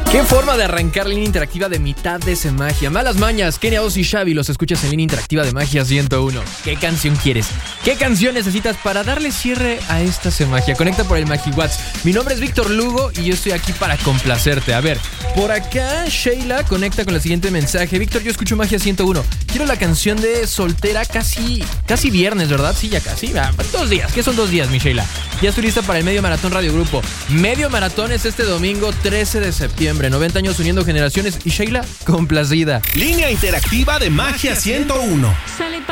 Qué forma de arrancar Línea Interactiva de mitad de ese magia. Malas mañas, Kenia Oz y Xavi, los escuchas en Línea Interactiva de Magia 101. ¿Qué canción quieres? ¿Qué canción necesitas para darle cierre a esta magia? Conecta por el MagiWats. Mi nombre es Víctor Lugo y yo estoy aquí para complacerte. A ver, por acá Sheila conecta con el siguiente mensaje. Víctor, yo escucho Magia 101. Quiero la canción de Soltera casi viernes, ¿verdad? Sí, ya casi. 2 días. ¿Qué son 2 días, mi Sheila? Ya estoy lista para el Medio Maratón Radio Grupo. Medio Maratón es este domingo 13 de septiembre. 90 años uniendo generaciones y Sheila complacida. Línea Interactiva de Magia 101.